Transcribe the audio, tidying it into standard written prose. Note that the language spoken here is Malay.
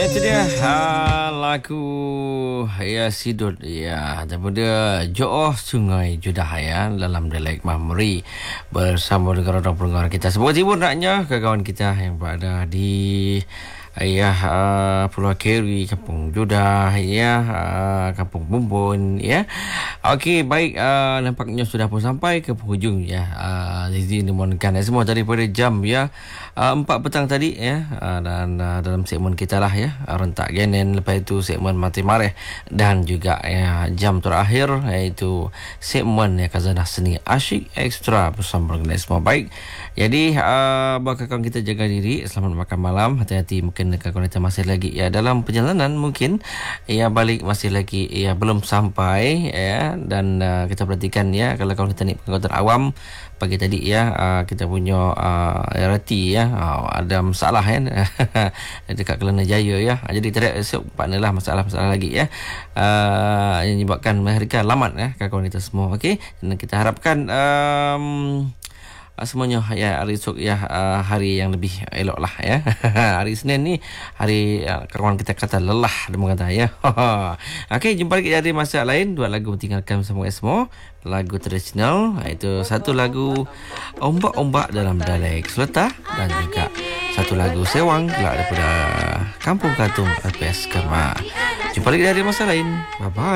Itu dia lagu ya Sidut ya daripada Jo'oh Sungai Judah ya dalam dialek Mahmuri bersama dengan orang pendengar kita semua timur naknya kawan kita yang berada di Pulau Keri, Kampung Judah ya, Kampung Bumbun ya. Okey, baik, nampaknya sudah pun sampai ke penghujung ya. Jadi dimohonkan semua daripada jam ya 4 petang tadi ya, dan dalam segmen kita lah ya, rentak genen, lepas itu segmen Mati Mareh, dan juga ya jam terakhir iaitu segmen ya Khazanah Seni Asyik Ekstra bersama dengan semua. Baik, jadi bakal kita jaga diri, selamat makan malam, hati-hati, mungkin kawan kita masih lagi ya dalam perjalanan, mungkin ya balik masih lagi ya belum sampai ya, dan kita perhatikan ya kalau kawan kita ni pengangkutan awam pagi tadi ya, kita punya RT ya ada masalah kan dekat Kelana Jaya ya, jadi tidak esok lah masalah-masalah lagi ya, yang menyebabkan mereka lamat ya kawan kita semua. Okey, dan kita harapkan semuanya ya hari esok ya hari yang lebih elok lah ya. Hari Senin ni hari kawan kita kata lelah dia kata ya. Okey, jumpa lagi dari masa lain. Dua lagu tinggalkan bersama semua. Lagu tradisional iaitu satu lagu Ombak-Ombak dalam dialek Selatan, dan juga satu lagu Sewang pula daripada Kampung Katung LPS Kama. Jumpa lagi dari masa lain. Bye bye.